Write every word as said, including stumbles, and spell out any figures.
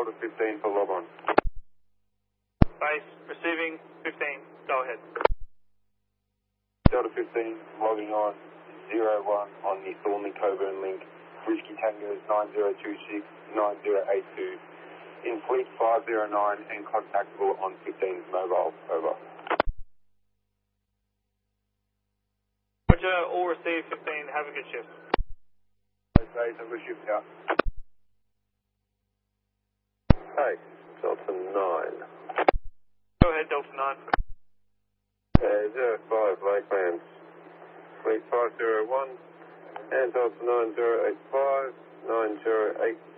Delta fifteen for log on. Base, receiving fifteen, go ahead. Delta fifteen logging on zero one on the Thornley Coburn link. Whiskey Tango's nine zero two six nine zero eight two. In fleet five zero nine and contactable on fifteen's mobile. Over. Roger, all receive fifteen, have a good shift. Okay, have a shift out. Hey, Delta nine. Go ahead, Delta nine. Uh, zero five, Lakelands. Fleet five zero one and Delta nine zero eight five nine zero eight